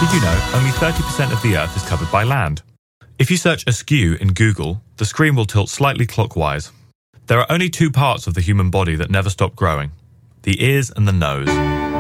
Did you know only 30% of the Earth is covered by land? If you search askew in Google, the screen will tilt slightly clockwise. There are only two parts of the human body that never stop growing: the ears and the nose.